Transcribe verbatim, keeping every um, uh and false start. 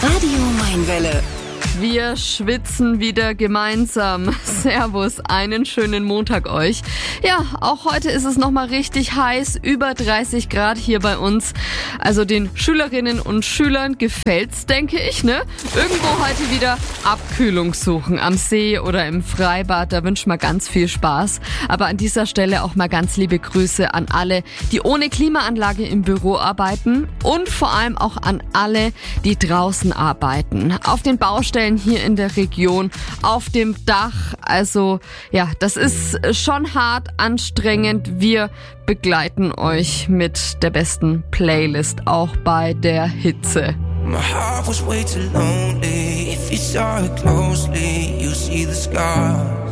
Radio Mainwelle. Wir schwitzen wieder gemeinsam. Servus, einen schönen Montag euch. Ja, auch heute ist es nochmal richtig heiß, über dreißig Grad hier bei uns. Also den Schülerinnen und Schülern gefällt's, denke ich, ne? Irgendwo heute wieder Abkühlung suchen, am See oder im Freibad, da wünschen wir ganz viel Spaß. Aber an dieser Stelle auch mal ganz liebe Grüße an alle, die ohne Klimaanlage im Büro arbeiten und vor allem auch an alle, die draußen arbeiten. Auf den Baustellen hier in der Region, auf dem Dach. Also ja, das ist schon hart, anstrengend. Wir begleiten euch mit der besten Playlist, auch bei der Hitze. My heart was way too lonely. If you saw it closely, you see the scar.